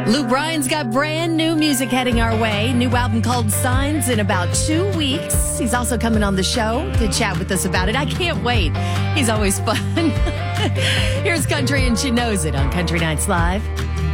Lou Bryan's got brand new music heading our way. New album called Signs in about 2 weeks. He's also coming on the show to chat with us about it. I can't wait. He's always fun. Here's Country and She Knows It on Country Nights Live.